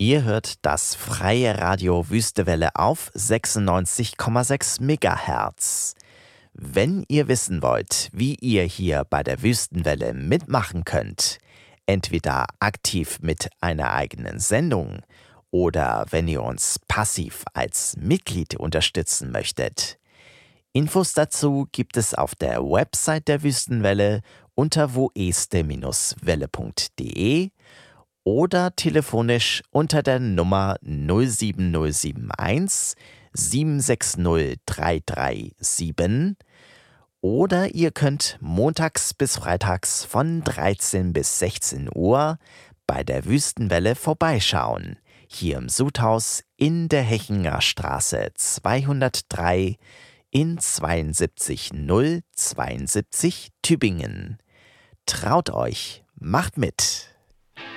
Ihr hört das freie Radio Wüstewelle auf 96,6 MHz. Wenn ihr wissen wollt, wie ihr hier bei der Wüstenwelle mitmachen könnt, entweder aktiv mit einer eigenen Sendung oder wenn ihr uns passiv als Mitglied unterstützen möchtet. Infos dazu gibt es auf der Website der Wüstenwelle unter woeste-welle.de oder telefonisch unter der Nummer 07071 760 337 oder ihr könnt montags bis freitags von 13 bis 16 Uhr bei der Wüstenwelle vorbeischauen, hier im Sudhaus in der Hechinger Straße 203 in 72072 Tübingen. Traut euch, macht mit!